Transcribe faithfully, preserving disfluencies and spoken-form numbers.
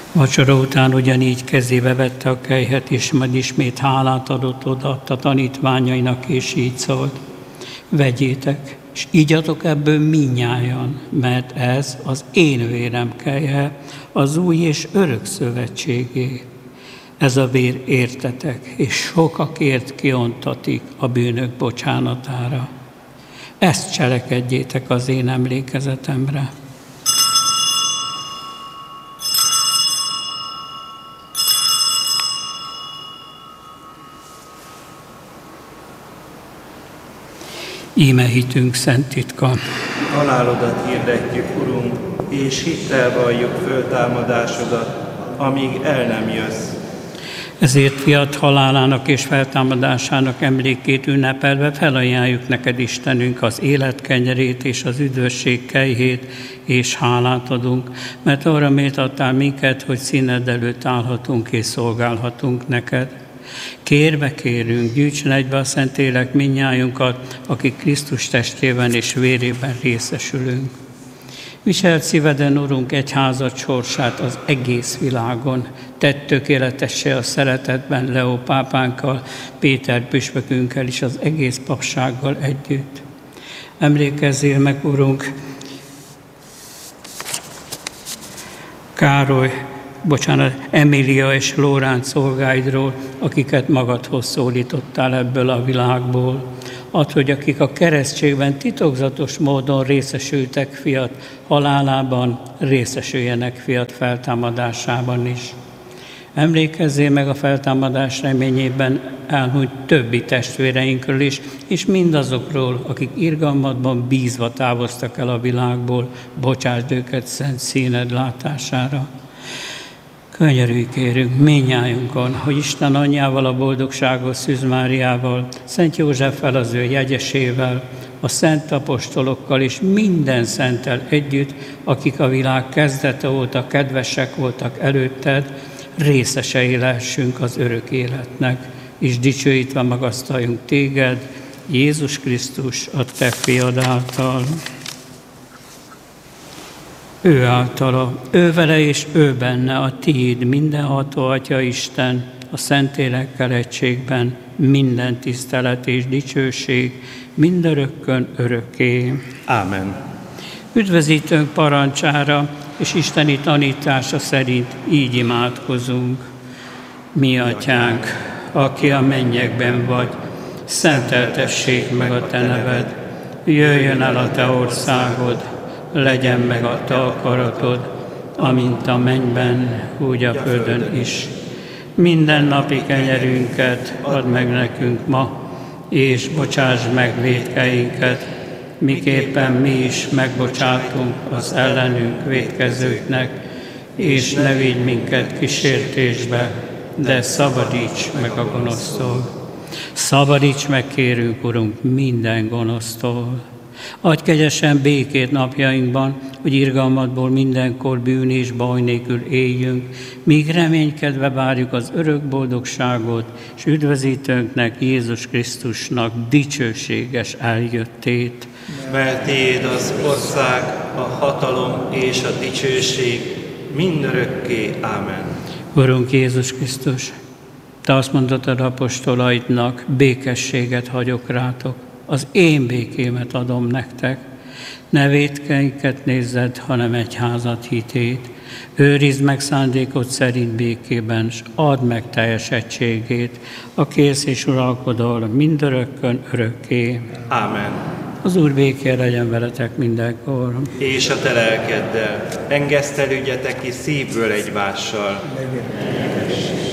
Vacsora után ugyanígy kezébe vette a kelyhet, és majd ismét hálát adott, odaadta tanítványainak, és így szólt: vegyétek, és igyatok ebből mindnyájan, mert ez az én vérem kelyhe, az új és örök szövetségé. Ez a vér értetek, és sokakért kiontatik a bűnök bocsánatára. Ezt cselekedjétek az én emlékezetemre. Íme hitünk szent titka. Halálodat hirdetjük, Urunk, és hittel valljuk föltámadásodat, amíg el nem jössz. Ezért fiat halálának és feltámadásának emlékét ünnepelve felajánljuk neked, Istenünk, az élet kenyerét és az üdvösség kelyhét, és hálát adunk, mert arra méltattál minket, hogy színed előtt állhatunk és szolgálhatunk neked. Kérve kérünk, gyűjtsen egybe a Szentlélek mindnyájunkat, akik Krisztus testében és vérében részesülünk. Viselt szíveden, Urunk, egyházad sorsát az egész világon. Tedd tökéletessé a szeretetben Leó pápánkkal, Péter püspökünkkel és az egész papsággal együtt. Emlékezzél meg, Urunk, Károly, bocsánat, Emília és Lóránc szolgáidról, akiket magadhoz szólítottál ebből a világból. Add, hogy akik a keresztségben titokzatos módon részesültek fiat halálában, részesüljenek fiat feltámadásában is. Emlékezzél meg a feltámadás reményében elhunyt többi testvéreinkről is, és mindazokról, akik irgalmadban bízva távoztak el a világból, bocsásd őket szent színed látására. Könyörülj kérünk mindnyájunkon, hogy Isten anyjával, a boldogságos Szűz Máriával, Szent Józseffel, az ő jegyesével, a szent apostolokkal és minden szenttel együtt, akik a világ kezdete óta kedvesek voltak előtted, részesei lehessünk az örök életnek, és dicsőítve magasztaljunk téged, Jézus Krisztus, a te fiad által. Ő általa, ő vele és ő benne, a tiéd mindenható Atya Isten, a Szentlélekkel egységben, minden tisztelet és dicsőség, mindörökkön örökké. Ámen. Üdvözítőnk parancsára és isteni tanítása szerint így imádkozunk. Mi atyánk, aki a mennyekben vagy, szenteltessék meg a te neved, jöjjön el a te országod, legyen meg a te akaratod, amint a mennyben, úgy a földön is. Minden napi kenyerünket add meg nekünk ma, és bocsásd meg vétkeinket, miképpen mi is megbocsátunk az ellenünk vétkezőknek, és ne vigy minket kísértésbe, de szabadíts meg a gonosztól. Szabadíts meg, kérünk, Urunk, minden gonosztól. Adj kegyesen békét napjainkban, hogy irgalmadból mindenkor bűn és baj nélkül éljünk, míg reménykedve várjuk az örök boldogságot, és üdvözítőnknek, Jézus Krisztusnak dicsőséges eljöttét. Mert tiéd az ország, a hatalom és a dicsőség mindörökké. Ámen. Urunk Jézus Krisztus, te azt mondottad apostolaidnak, békességet hagyok rátok, az én békémet adom nektek. Ne vétkeinket nézzed, hanem egyházad hitét. Őrizd meg szándékod szerint békében, s add meg teljes egységét, a kész és uralkodol mindörökkön örökké. Ámen. Az Úr béké legyen veletek mindenkor. És a te lelkeddel engesztelődjetek ki szívből egymással.